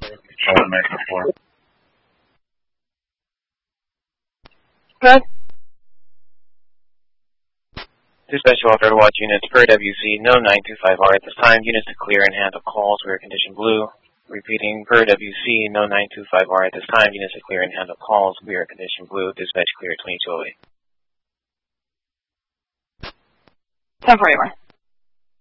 Control Metro 4. Good. Dispatch to all Federal Watch units per WC, no 925R at this time. Units to clear and handle calls. We are condition blue. Repeating, per WC, no 925R at this time. Units to clear and handle calls. We are condition blue. Dispatch clear 2208. 1041.